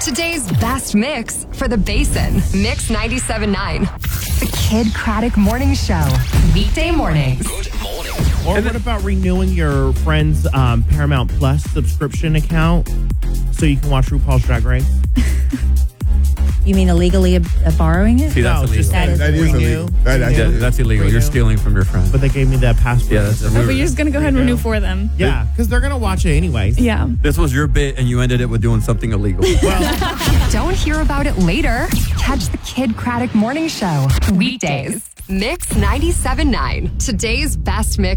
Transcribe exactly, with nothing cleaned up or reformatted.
Today's best mix for the Basin. Mix ninety-seven point nine. The Kid Craddock Morning Show. Weekday mornings. Good morning. Or what about renewing your friend's um, Paramount Plus subscription account so you can watch RuPaul's Drag Race? You mean illegally uh, borrowing it? See, that's No, illegal. just That is That is renew. illegal. That, that's Yeah, Renew. that's illegal. You're Renew. stealing from your friend. But they gave me that password. Yeah, that's a Oh, but weird. you're just going to go ahead and renew for them. Yeah, because they're going to watch it anyways. Yeah. This was your bit, and you ended it with doing something illegal. Don't hear about it later. Catch the Kid Craddock Morning Show. Weekdays. Mix ninety-seven point nine. Today's best mix.